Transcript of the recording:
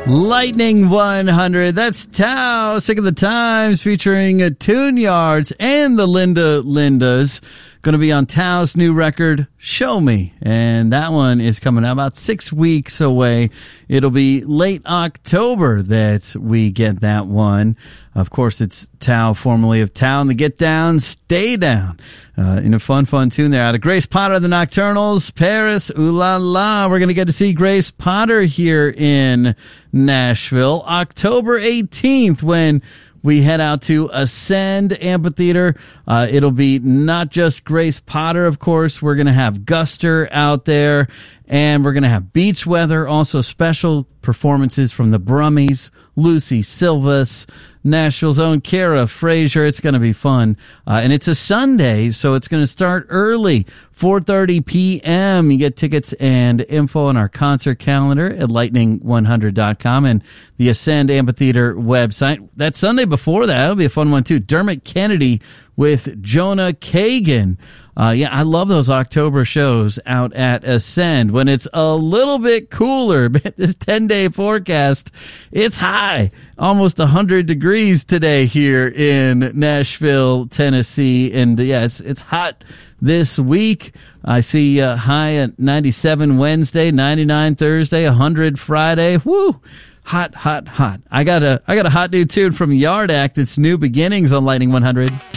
Lightning 100, that's Tao, Sick of the Times, featuring Tune Yards and the Lindas. Going to be on Tao's new record, Show Me. And that one is coming out about 6 weeks away. It'll be late October that we get that one. Of course, it's Tao, formerly of Tao and the Get Down, Stay Down. In a fun tune there. Out of Grace Potter, the Nocturnals, Paris, Ooh La La. We're going to get to see Grace Potter here in Nashville, October 18th, when we head out to Ascend Amphitheater. It'll be not just Grace Potter, of course. We're going to have Guster out there, and we're going to have Beach Weather, also special performances from the Brummies, Lucy Silvas, Nashville's own Kara Frazier. It's going to be fun. And it's a Sunday, so it's going to start early, 4:30 p.m. You get tickets and info on our concert calendar at lightning100.com and the Ascend Amphitheater website. That Sunday before that, it'll be a fun one too. Dermot Kennedy with Jonah Kagan. I love those October shows out at Ascend when it's a little bit cooler. This 10-day forecast, it's high, almost 100 degrees today here in Nashville, Tennessee. And yes, it's hot this week. I see high at 97 Wednesday, 99 Thursday, 100 Friday. Woo! Hot. I got a hot new tune from Yard Act. It's New Beginnings on Lightning 100.